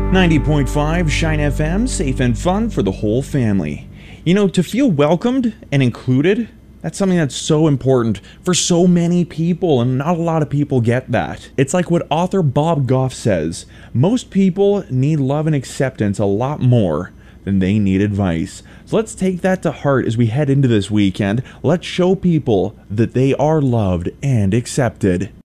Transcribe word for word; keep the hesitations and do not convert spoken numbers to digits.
ninety point five Shine F M, safe and fun for the whole family. You know, to feel welcomed and included, that's something that's so important for so many people, and not a lot of people get that. It's like what author Bob Goff says, most people need love and acceptance a lot more than they need advice. So let's take that to heart as we head into this weekend. Let's show people that they are loved and accepted.